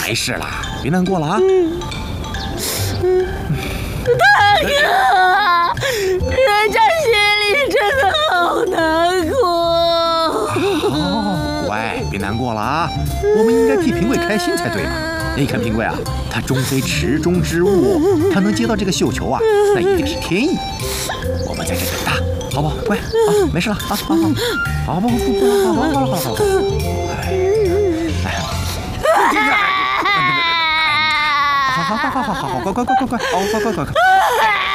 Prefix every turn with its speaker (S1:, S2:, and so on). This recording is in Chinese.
S1: 没事啦，别难过了啊。
S2: 大哥，人家心里真的好难过。
S1: 哦，喂，别难过了啊，我们应该替评委开心才对嘛。你看评委啊，他终非池中之物，他能接到这个绣球啊，那一定是天意。我们在这等他，好不好？乖啊，没事了啊，好，好，不，好了。好，乖，